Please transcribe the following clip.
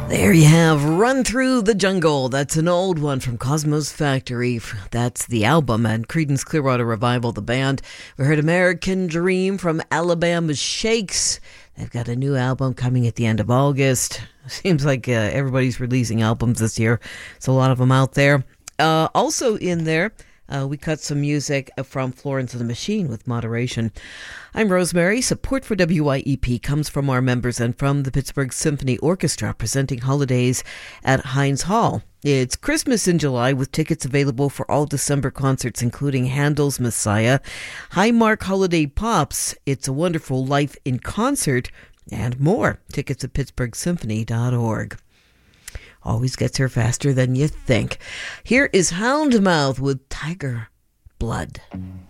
There you have Run Through the Jungle. That's an old one from Cosmo's Factory. That's the album, and Creedence Clearwater Revival, the band. We heard American Dream from Alabama Shakes. They've got a new album coming at the end of August. Seems like everybody's releasing albums this year. So a lot of them out there. Also in there, we cut some music from Florence and the Machine with Moderation. I'm Rosemary. Support for WYEP comes from our members and from the Pittsburgh Symphony Orchestra, presenting holidays at Heinz Hall. It's Christmas in July with tickets available for all December concerts, including Handel's Messiah, Highmark Holiday Pops, It's a Wonderful Life in Concert, and more. Tickets at pittsburghsymphony.org. Always gets here faster than you think. Here is Houndmouth with Tiger Blood.